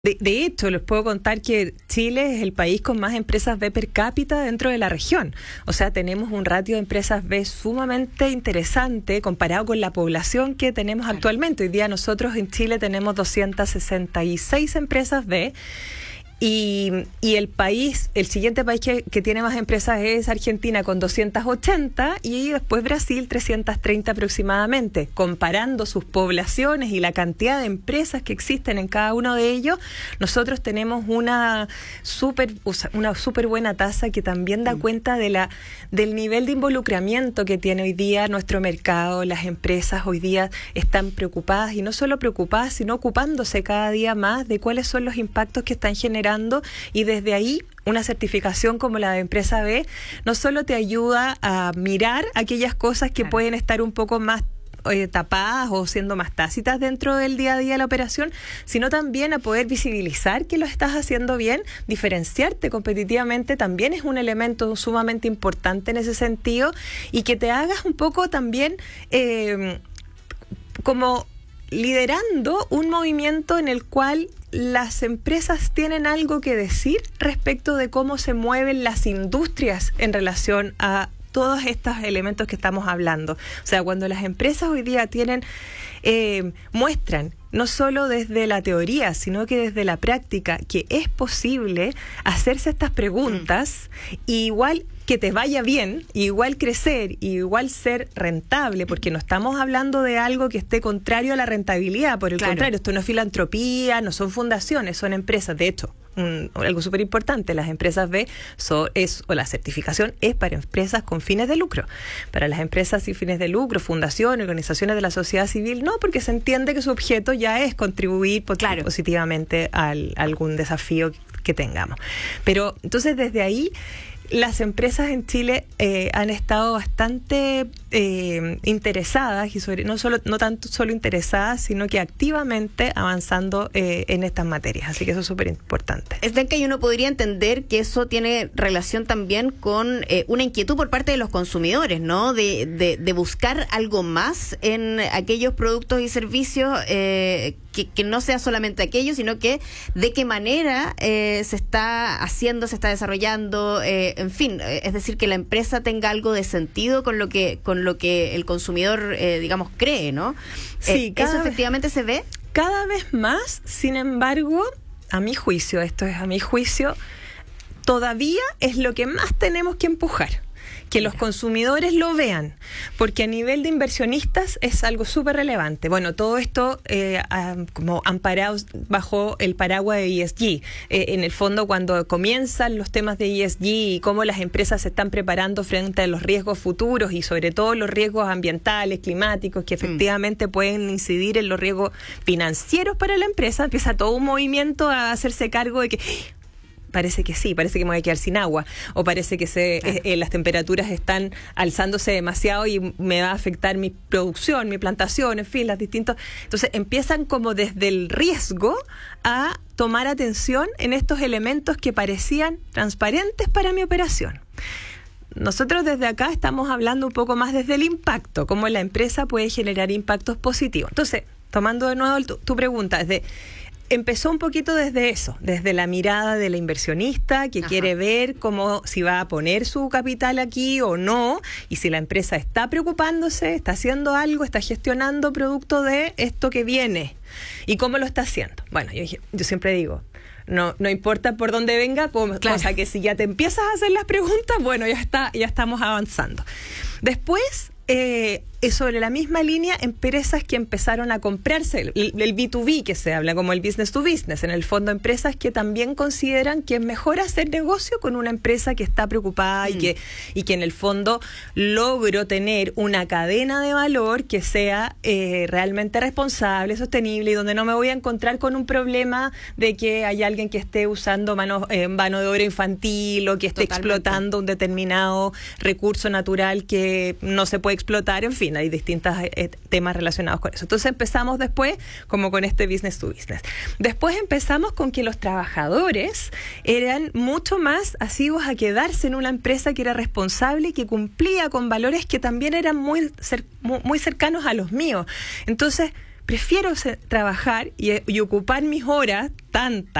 De hecho, les puedo contar que Chile es el país con más empresas B per cápita dentro de la región. O sea, tenemos un ratio de empresas B sumamente interesante comparado con la población que tenemos actualmente. Hoy día nosotros en Chile tenemos 266 empresas B. Y el siguiente país que tiene más empresas es Argentina con 280 y después Brasil 330 aproximadamente. Comparando sus poblaciones y la cantidad de empresas que existen en cada uno de ellos, nosotros tenemos una súper buena tasa que también da cuenta del nivel de involucramiento que tiene hoy día nuestro mercado. Las empresas hoy día están preocupadas y no solo preocupadas, sino ocupándose cada día más de cuáles son los impactos que están generando. Y desde ahí, una certificación como la de Empresa B no solo te ayuda a mirar aquellas cosas que pueden estar un poco más tapadas o siendo más tácitas dentro del día a día de la operación, sino también a poder visibilizar que lo estás haciendo bien, diferenciarte competitivamente también es un elemento sumamente importante en ese sentido, y que te hagas un poco también como liderando un movimiento en el cual las empresas tienen algo que decir respecto de cómo se mueven las industrias en relación a todos estos elementos que estamos hablando. O sea, cuando las empresas hoy día muestran, no solo desde la teoría, sino que desde la práctica, que es posible hacerse estas preguntas, y igual que te vaya bien, igual crecer, igual ser rentable, porque no estamos hablando de algo que esté contrario a la rentabilidad, por el contrario, esto no es filantropía, no son fundaciones, son empresas. De hecho, algo súper importante, las empresas B o la certificación es para empresas con fines de lucro. Para las empresas sin fines de lucro, fundaciones, organizaciones de la sociedad civil, no, porque se entiende que su objeto ya es contribuir positivamente a algún desafío que tengamos. Pero entonces desde ahí las empresas en Chile han estado bastante interesadas, y no tanto solo interesadas, sino que activamente avanzando en estas materias. Así que eso es súper importante. Esdenka, y uno podría entender que eso tiene relación también con una inquietud por parte de los consumidores, ¿no? De buscar algo más en aquellos productos y servicios que no sea solamente aquello, sino que de qué manera se está haciendo, se está desarrollando, en fin, es decir, que la empresa tenga algo de sentido con lo que el consumidor, digamos, cree, ¿no? Sí, ¿eso efectivamente se ve? Cada vez más, sin embargo, a mi juicio, todavía es lo que más tenemos que empujar. Que los consumidores lo vean, porque a nivel de inversionistas es algo súper relevante. Bueno, todo esto como amparado bajo el paraguas de ESG. En el fondo, cuando comienzan los temas de ESG y cómo las empresas se están preparando frente a los riesgos futuros y sobre todo los riesgos ambientales, climáticos, que efectivamente pueden incidir en los riesgos financieros para la empresa, empieza todo un movimiento a hacerse cargo de que parece que me voy a quedar sin agua, o parece que las temperaturas están alzándose demasiado y me va a afectar mi producción, mi plantación, en fin, las distintas. Entonces empiezan como desde el riesgo a tomar atención en estos elementos que parecían transparentes para mi operación. Nosotros desde acá estamos hablando un poco más desde el impacto, cómo la empresa puede generar impactos positivos. Entonces, tomando de nuevo tu pregunta, empezó un poquito desde eso, desde la mirada de la inversionista que quiere ver cómo, si va a poner su capital aquí o no, y si la empresa está preocupándose, está haciendo algo, está gestionando producto de esto que viene, y cómo lo está haciendo. Bueno, yo siempre digo, no importa por dónde venga, cosa que si ya te empiezas a hacer las preguntas, bueno, ya estamos avanzando. Después, sobre la misma línea, empresas que empezaron a comprarse, el B2B que se habla, como el business to business, en el fondo empresas que también consideran que es mejor hacer negocio con una empresa que está preocupada y que en el fondo logro tener una cadena de valor que sea realmente responsable, sostenible, y donde no me voy a encontrar con un problema de que hay alguien que esté usando mano de obra infantil o que esté explotando un determinado recurso natural que no se puede explotar, en fin. Hay distintos temas relacionados con eso. Entonces empezamos después como con este business to business. Después empezamos con que los trabajadores eran mucho más asiduos a quedarse en una empresa que era responsable y que cumplía con valores que también eran muy cercanos a los míos. Entonces, prefiero trabajar y ocupar mis horas tantas